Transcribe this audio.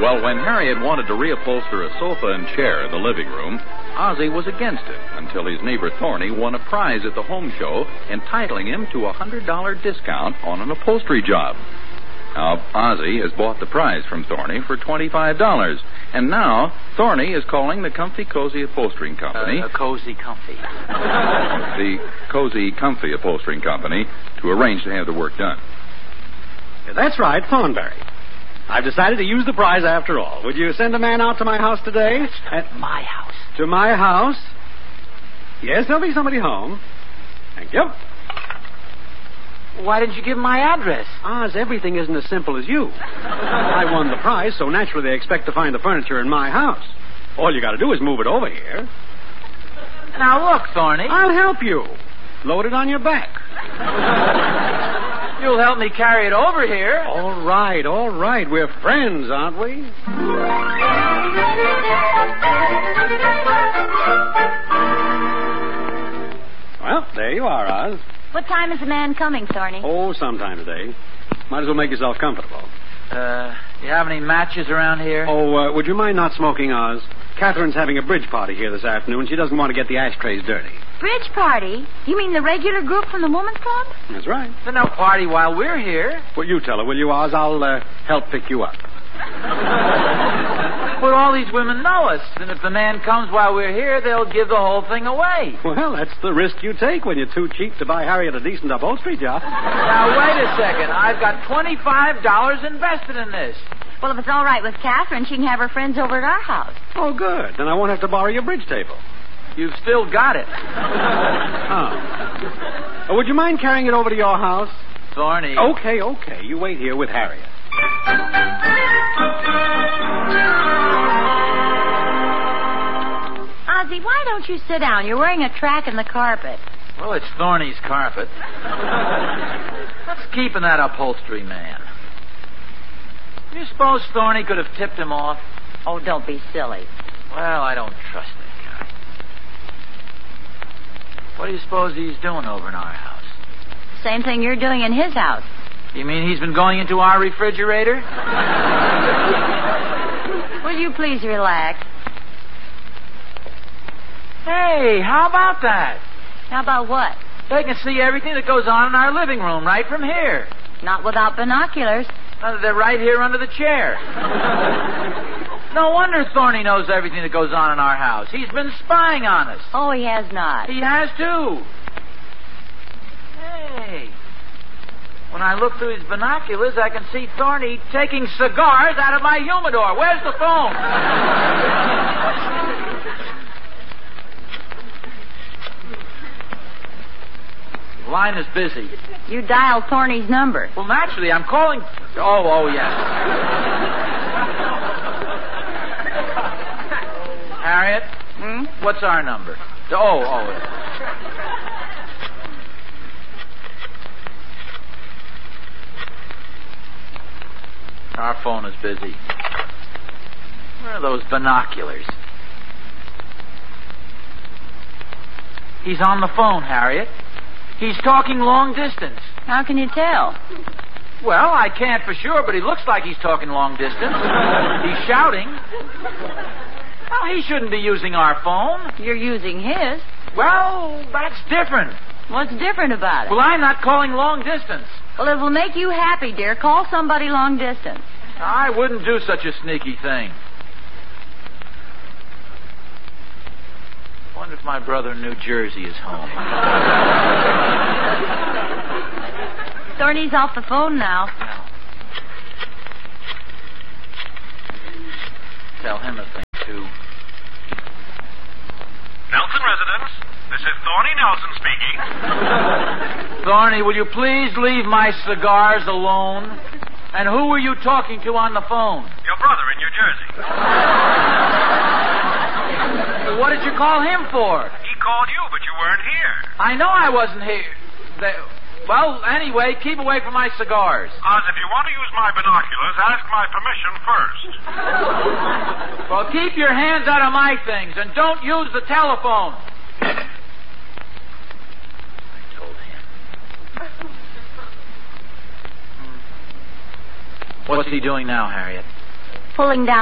Well, when Harriet wanted to reupholster a sofa and chair in the living room, Ozzie was against it until his neighbor Thorny won a prize at the home show, entitling him to a $100 discount on an upholstery job. Now, Ozzie has bought the prize from Thorny for $25, and now Thorny is calling the Comfy Cozy Upholstering Company... Cozy Comfy. The Cozy Comfy Upholstering Company to arrange to have the work done. Yeah, that's right, Thornberry. I've decided to use the prize after all. Would you send a man out to my house today? At my house. To my house? Yes, there'll be somebody home. Thank you. Why didn't you give him my address? Oz, everything isn't as simple as you. I won the prize, so naturally they expect to find the furniture in my house. All you got to do is move it over here. Now, look, Thorny. I'll help you. Load it on your back. You'll help me carry it over here. All right. We're friends, aren't we? Well, there you are, Oz. What time is the man coming, Thorny? Oh, sometime today. Might as well make yourself comfortable. You have any matches around here? Oh, would you mind not smoking, Oz? Catherine's having a bridge party here this afternoon. She doesn't want to get the ashtrays dirty. Bridge party? You mean the regular group from the Woman's Club? That's right. There's no party while we're here. Well, you tell her, will you, Oz? I'll help pick you up. But all these women know us, and if the man comes while we're here, they'll give the whole thing away. Well, that's the risk you take when you're too cheap to buy Harriet a decent upholstery job. Now, wait a second. I've got $25 invested in this. Well, if it's all right with Catherine, she can have her friends over at our house. Oh, good. Then I won't have to borrow your bridge table. You've still got it. Oh, would you mind carrying it over to your house? Thorny. Okay. You wait here with Harriet. Ozzie, why don't you sit down? You're wearing a track in the carpet. Well, it's Thorny's carpet. What's keeping that upholstery man? Do you suppose Thorny could have tipped him off? Oh, don't be silly. Well, I don't trust that guy. What do you suppose he's doing over in our house? Same thing you're doing in his house. You mean he's been going into our refrigerator? Will you please relax? Hey, how about that? How about what? They can see everything that goes on in our living room right from here. Not without binoculars. They're right here under the chair. No wonder Thorny knows everything that goes on in our house. He's been spying on us. Oh, he has not. He has, too. Hey. When I look through his binoculars, I can see Thorny taking cigars out of my humidor. Where's the phone? The line is busy. You dialed Thorny's number. Well, naturally, I'm calling... Oh, yes. Harriet? What's our number? Oh. Our phone is busy. Where are those binoculars? He's on the phone, Harriet. He's talking long distance. How can you tell? Well, I can't for sure, but he looks like he's talking long distance. He's shouting. Well, he shouldn't be using our phone. You're using his. Well, that's different. What's different about it? Well, I'm not calling long distance. Well, it will make you happy, dear. Call somebody long distance. I wouldn't do such a sneaky thing. I wonder if my brother in New Jersey is home. Thorny's off the phone now. Tell him a thing, too. Nelson residence. This is Thorny Nelson speaking. Thorny, will you please leave my cigars alone? And who were you talking to on the phone? Your brother in New Jersey. What did you call him for? He called you, but you weren't here. I know I wasn't here. Well, anyway, keep away from my cigars. Oz, if you want to use my binoculars, ask my permission first. Well, keep your hands out of my things, and don't use the telephone. I told him. What's he doing now, Harriet? pulling down